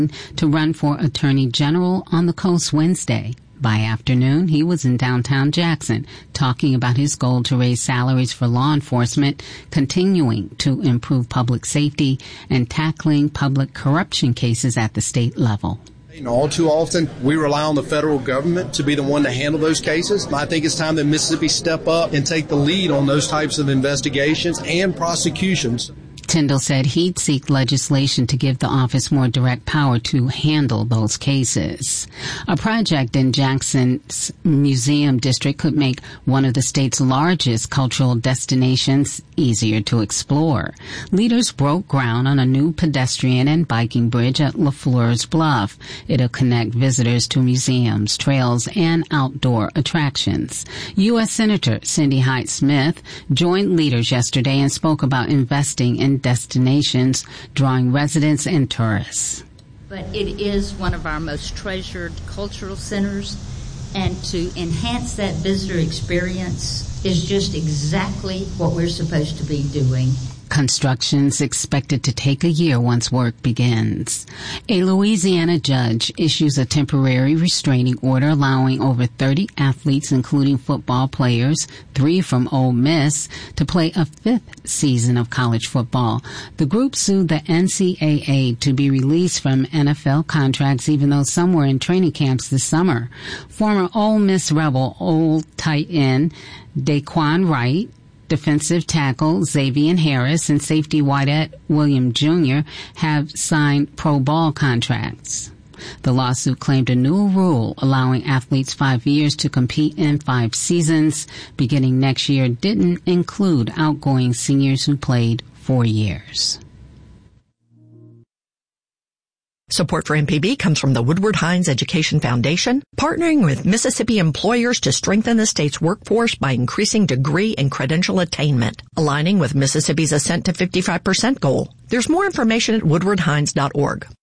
to run for Attorney General on the coast Wednesday. By afternoon, he was in downtown Jackson talking about his goal to raise salaries for law enforcement, continuing to improve public safety, and tackling public corruption cases at the state level. All too often, we rely on the federal government to be the one to handle those cases. I think it's time that Mississippi step up and take the lead on those types of investigations and prosecutions. Tyndall said he'd seek legislation to give the office more direct power to handle those cases. A project in Jackson's museum district could make one of the state's largest cultural destinations easier to explore. Leaders broke ground on a new pedestrian and biking bridge at LaFleur's Bluff. It'll connect visitors to museums, trails, and outdoor attractions. U.S. Senator Cindy Hyde-Smith joined leaders yesterday and spoke about investing in destinations drawing residents and tourists. But it is one of our most treasured cultural centers, and to enhance that visitor experience is just exactly what we're supposed to be doing. Construction's expected to take a year once work begins. A Louisiana judge issues a temporary restraining order allowing over 30 athletes, including football players, 3 from Ole Miss, to play a 5th season of college football. The group sued the NCAA to be released from NFL contracts, even though some were in training camps this summer. Former Ole Miss Rebel old tight end Daquan Wright, defensive tackle Xavier Harris, and safety wideout William Jr. have signed pro ball contracts. The lawsuit claimed a new rule allowing athletes 5 years to compete in 5 seasons beginning next year didn't include outgoing seniors who played 4 years. Support for MPB comes from the Woodward Hines Education Foundation, partnering with Mississippi employers to strengthen the state's workforce by increasing degree and credential attainment, aligning with Mississippi's Ascent to 55% goal. There's more information at woodwardhines.org.